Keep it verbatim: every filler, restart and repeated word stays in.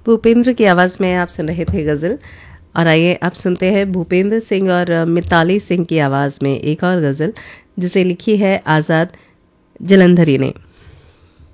भूपेंद्र की आवाज़ में आप सुन रहे थे गज़ल। और आइए अब सुनते हैं भूपेंद्र सिंह और मिताली सिंह की आवाज़ में एक और गज़ल जिसे लिखी है आज़ाद जलंधरी ने।